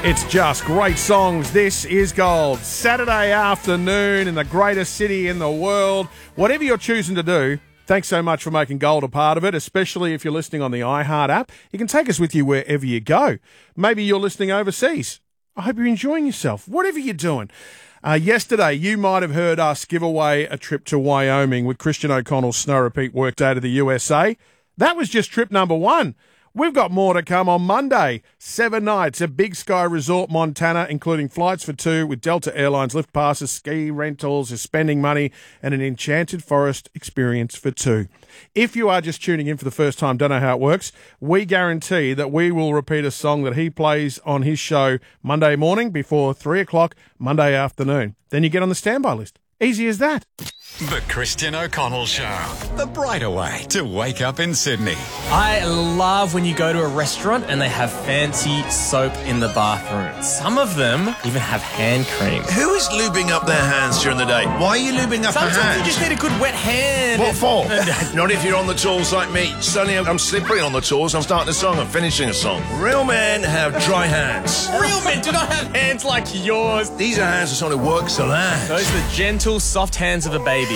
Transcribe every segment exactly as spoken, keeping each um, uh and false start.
It's just great songs. This is Gold. Saturday afternoon in the greatest city in the world. Whatever you're choosing to do, thanks so much for making Gold a part of it, especially if you're listening on the iHeart app. You can take us with you wherever you go. Maybe you're listening overseas. I hope you're enjoying yourself, whatever you're doing. Uh, yesterday, you might have heard us give away a trip to Wyoming with Christian O'Connell's Snow Repeat Workday to the U S A. That was just trip number one. We've got more to come on Monday. Seven nights at Big Sky Resort, Montana, including flights for two with Delta Airlines, lift passes, ski rentals, spending money, and an enchanted forest experience for two. If you are just tuning in for the first time, don't know how it works, we guarantee that we will repeat a song that he plays on his show Monday morning before three o'clock Monday afternoon. Then you get on the standby list. Easy as that. The Christian O'Connell Show. The brighter way to wake up in Sydney. I love when you go to a restaurant and they have fancy soap in the bathroom. Some of them even have hand cream. Who is lubing up their hands during the day? Why are you lubing up Sometimes your hands? you just need a good wet hand. What for? Not if you're on the tools like me. Suddenly I'm slippery on the tools. I'm starting a song and finishing a song. Real men have dry hands. Real men do not have hands like yours. These are hands of someone who works the land. Those are the gentle, soft hands of a baby.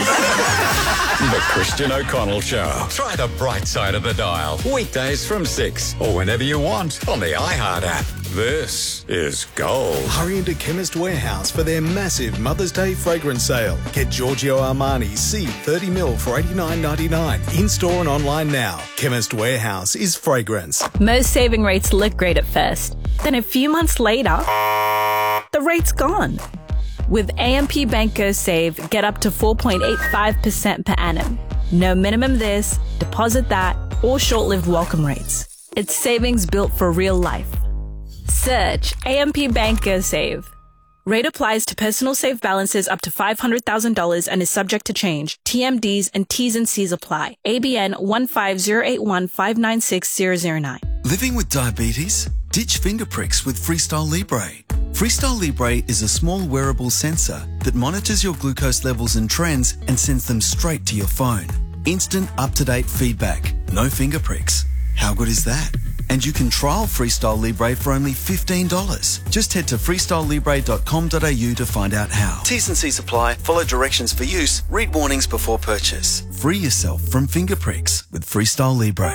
The Christian O'Connell Show. Try the bright side of the dial. Weekdays from six or whenever you want on the iHeart app. This is Gold. Hurry into Chemist Warehouse for their massive Mother's Day fragrance sale. Get Giorgio Armani C thirty mil for eighty-nine ninety-nine. In-store and online now. Chemist Warehouse is fragrance. Most saving rates look great at first. Then a few months later, the rate's gone. With A M P Bank Go Save, get up to four point eight five percent per annum. No minimum this, deposit that, or short-lived welcome rates. It's savings built for real life. Search A M P Bank Go Save. Rate applies to personal save balances up to five hundred thousand dollars and is subject to change. T M Ds and T's and C's apply. A B N one five zero eight one five nine six zero zero nine. Living with diabetes? Ditch finger pricks with Freestyle Libre. Freestyle Libre is a small wearable sensor that monitors your glucose levels and trends and sends them straight to your phone. Instant, up-to-date feedback. No finger pricks. How good is that? And you can trial Freestyle Libre for only fifteen dollars. Just head to freestyle libre dot com dot a u to find out how. T's and C's apply. Follow directions for use. Read warnings before purchase. Free yourself from finger pricks with Freestyle Libre.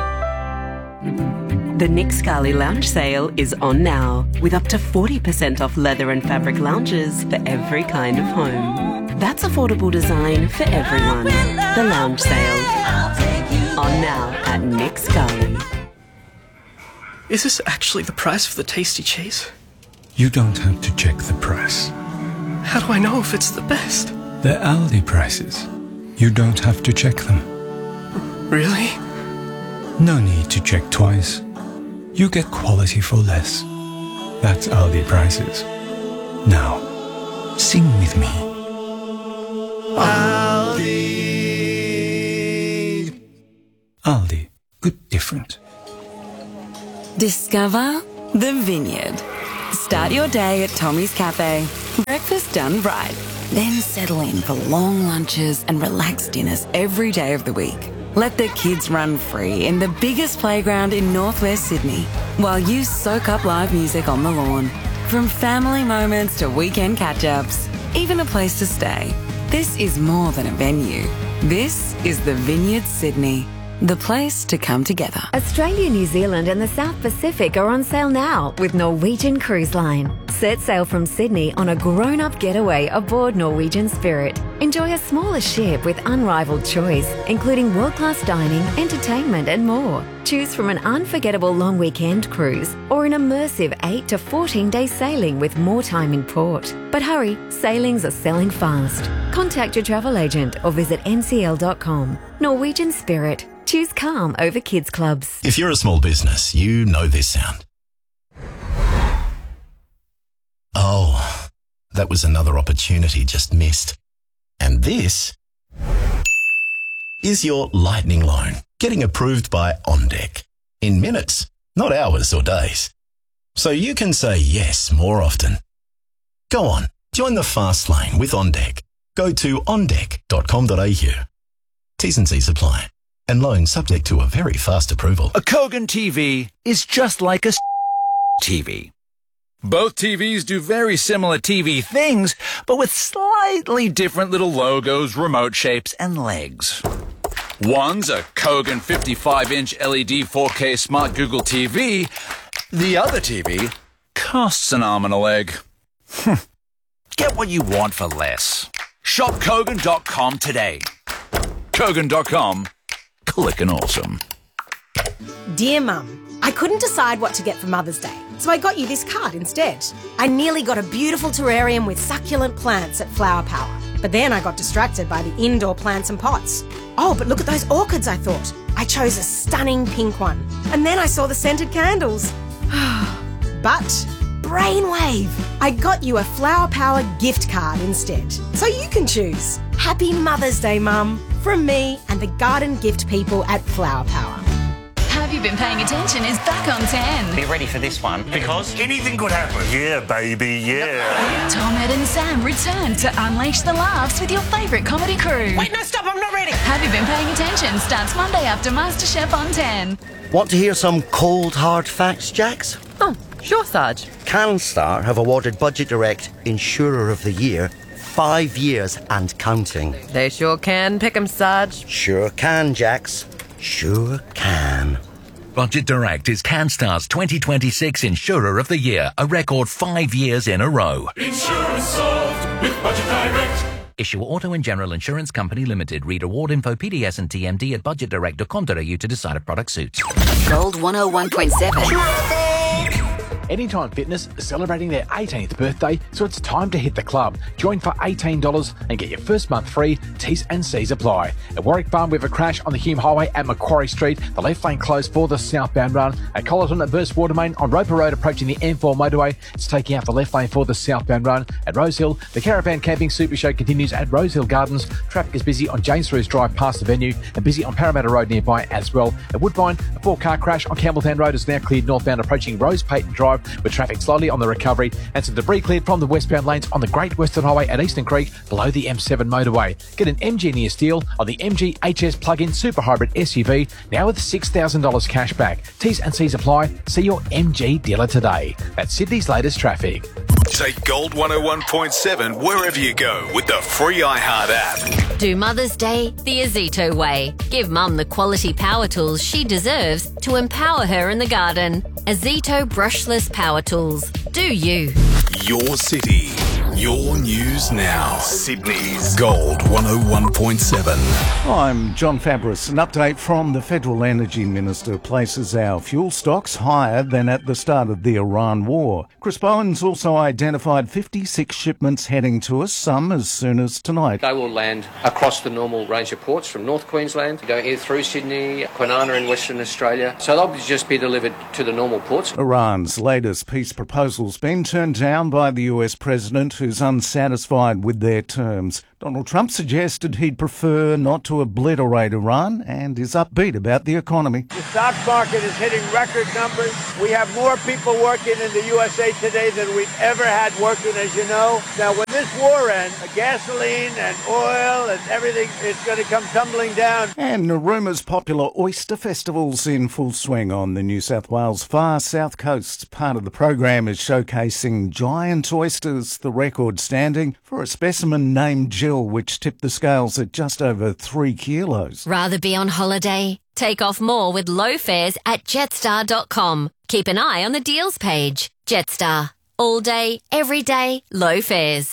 The Nick Scali Lounge Sale is on now, with up to forty percent off leather and fabric lounges for every kind of home. That's affordable design for everyone. The Lounge Sale. On now at Nick Scali. Is this actually the price for the tasty cheese? You don't have to check the price. How do I know if it's the best? They're Aldi prices. You don't have to check them. Really? No need to check twice. You get quality for less. That's Aldi prices. Now, sing with me. Aldi. Aldi. Good different. Discover the Vineyard. Start your day at Tommy's Cafe. Breakfast done right. Then settle in for long lunches and relaxed dinners every day of the week. Let the kids run free in the biggest playground in northwest Sydney while you soak up live music on the lawn. From family moments to weekend catch-ups, even a place to stay. This is more than a venue. This is the Vineyard Sydney. The place to come together. Australia, New Zealand and the South Pacific are on sale now with Norwegian Cruise Line. Set sail from Sydney on a grown-up getaway aboard Norwegian Spirit. Enjoy a smaller ship with unrivaled choice, including world-class dining, entertainment and more. Choose from an unforgettable long weekend cruise or an immersive eight to fourteen day sailing with more time in port. But hurry, sailings are selling fast. Contact your travel agent or visit n c l dot com. Norwegian Spirit. Choose calm over kids clubs. If you're a small business, you know this sound. Oh, that was another opportunity just missed. And this is your lightning loan, getting approved by OnDeck. In minutes, not hours or days. So you can say yes more often. Go on, join the fast lane with OnDeck. Go to on deck dot com dot a u. T's and C's apply. And loan subject to a very fast approval. A Kogan T V is just like a T V. Both T Vs do very similar T V things, but with slightly different little logos, remote shapes, and legs. One's a Kogan fifty-five inch L E D four K Smart Google T V. The other T V costs an arm and a leg. Get what you want for less. Shop Kogan dot com today. Kogan dot com. Clickin' awesome. Dear Mum, I couldn't decide what to get for Mother's Day, so I got you this card instead. I nearly got a beautiful terrarium with succulent plants at Flower Power, but then I got distracted by the indoor plants and pots. Oh, but look at those orchids, I thought. I chose a stunning pink one, and then I saw the scented candles. But brainwave! I got you a Flower Power gift card instead, so you can choose. Happy Mother's Day, Mum, from me and the garden gift people at Flower Power. Have You Been Paying Attention is back on ten. Be ready for this one, because anything could happen. Yeah, baby, yeah. Tom, Ed and Sam return to unleash the laughs with your favourite comedy crew. Wait, no, stop, I'm not ready. Have You Been Paying Attention starts Monday after MasterChef on ten. Want to hear some cold, hard facts, Jax? Oh, sure, Sarge. CanStar have awarded Budget Direct Insurer of the Year five years and counting. They sure can pick 'em, Sarge. Sure can, Jax. Sure can. Budget Direct is CanStar's twenty twenty-six Insurer of the Year, a record five years in a row. Insurance solved with Budget Direct. Issue Auto and General Insurance Company Limited. Read award info, P D S and T M D at budget direct dot com dot a u to decide if product suits. Gold one oh one point seven. Anytime Fitness is celebrating their eighteenth birthday, so it's time to hit the club. Join for eighteen dollars and get your first month free. T's and C's apply. At Warwick Farm, we have a crash on the Hume Highway at Macquarie Street. The left lane closed for the southbound run. At Colleton at Burst Watermain on Roper Road approaching the M four motorway. It's taking out the left lane for the southbound run. At Rosehill, the Caravan Camping Super Show continues at Rosehill Gardens. Traffic is busy on James Roos Drive past the venue and busy on Parramatta Road nearby as well. At Woodbine, a four-car crash on Campbelltown Road is now cleared northbound approaching Rose Payton Drive with traffic slowly on the recovery, and some debris cleared from the westbound lanes on the Great Western Highway at Eastern Creek below the M seven motorway. Get an M G near Steel on the M G H S plug-in super hybrid S U V now with six thousand dollars cash back. T's and C's apply. See your M G dealer today. That's Sydney's latest traffic. Take Gold one oh one point seven wherever you go with the free iHeart app. Do Mother's Day the Azito way. Give Mum the quality power tools she deserves to empower her in the garden. Azito brushless power tools. Do you? Your city, your news now. Sydney's Gold one oh one point seven. I'm John Fabris. An update from the Federal Energy Minister places our fuel stocks higher than at the start of the Iran war. Chris Bowen's also identified fifty-six shipments heading to us, some as soon as tonight. They will land across the normal range of ports from North Queensland, go here through Sydney, Kwinana in Western Australia. So they'll just be delivered to the normal ports. Iran's latest peace proposal's been turned down by the U S president, who's unsatisfied with their terms. Donald Trump suggested he'd prefer not to obliterate Iran and is upbeat about the economy. The stock market is hitting record numbers. We have more people working in the U S A today than we've ever had working, as you know. Now, when this war ends, gasoline and oil and everything is going to come tumbling down. And Naruma's popular oyster festival's in full swing on the New South Wales far south coast. Part of the program is showcasing giant oysters, the record standing for a specimen named Jill, which tipped the scales at just over three kilos. Rather be on holiday? Take off more with low fares at jetstar dot com. Keep an eye on the deals page. Jetstar. All day, every day, low fares.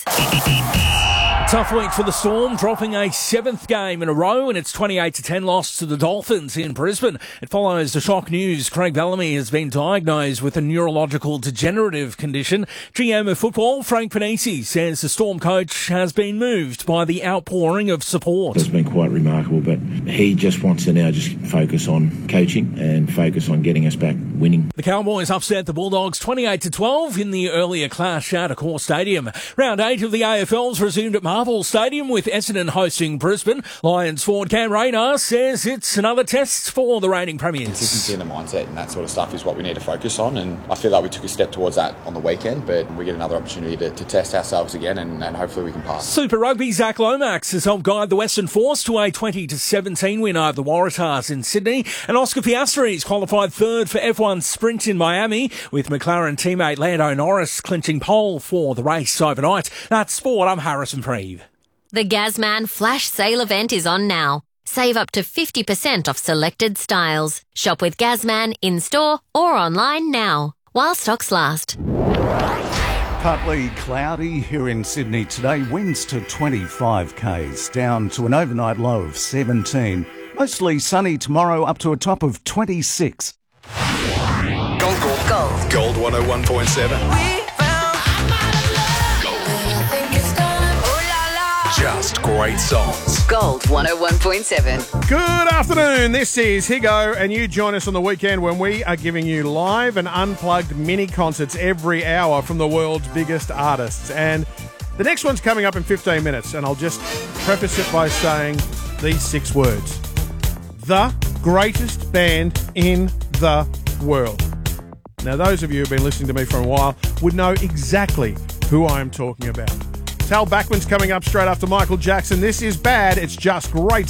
Tough week for the Storm, dropping a seventh game in a row, and its twenty-eight to ten loss to the Dolphins in Brisbane. It follows the shock news. Craig Bellamy has been diagnosed with a neurological degenerative condition. G M of football, Frank Panisi, says the Storm coach has been moved by the outpouring of support. It's been quite remarkable, but he just wants to now just focus on coaching and focus on getting us back winning. The Cowboys upset the Bulldogs twenty-eight to twelve in the earlier clash at Accor Stadium. Round eight of the A F L's resumed at Marvel Stadium with Essendon hosting Brisbane. Lions forward Cam Rayner says it's another test for the reigning premiers. Consistency in the mindset and that sort of stuff is what we need to focus on, and I feel like we took a step towards that on the weekend, but we get another opportunity to, to test ourselves again, and, and hopefully we can pass. Super Rugby Zach Lomax has helped guide the Western Force to a twenty to seventeen win over the Waratahs in Sydney, and Oscar Piastri is qualified third for F one one sprint in Miami, with McLaren teammate Lando Norris clinching pole for the race overnight. That's sport. I'm Harrison Preeve. The Gazman Flash Sale event is on now. Save up to fifty percent off selected styles. Shop with Gazman in-store or online now, while stocks last. Partly cloudy here in Sydney today. Winds to twenty-five kays, down to an overnight low of seventeen. Mostly sunny tomorrow, up to a top of twenty-six. Gold, gold, gold. Gold one oh one point seven. Just great songs. Gold one oh one point seven. Good afternoon. This is Higo, and you join us on the weekend when we are giving you live and unplugged mini concerts every hour from the world's biggest artists. And the next one's coming up in fifteen minutes, and I'll just preface it by saying these six words. The greatest band in the world. Now, those of you who've been listening to me for a while would know exactly who I am talking about. Tal Bachman's coming up straight after Michael Jackson. This is Bad. It's just great.